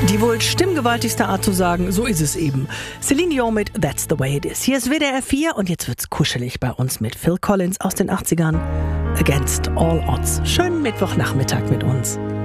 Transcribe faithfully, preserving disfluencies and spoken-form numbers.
Die wohl stimmgewaltigste Art zu sagen, so ist es eben. Celine Dion mit That's the Way It Is. Hier ist W D R vier und jetzt wird's kuschelig bei uns mit Phil Collins aus den achtzigern. Against All Odds. Schönen Mittwochnachmittag mit uns.